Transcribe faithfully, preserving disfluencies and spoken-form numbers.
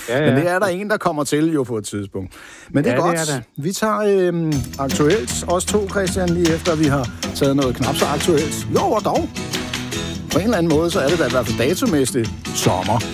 Ja, ja. Men det er der en, der kommer til jo på et tidspunkt. Men det er ja, godt. Det er vi tager øhm, aktuelt, os to, Christian, lige efter vi har taget noget knap så aktuelt. Jo, og dog. På en eller anden måde, så er det da i hvert fald datomæssigt sommer.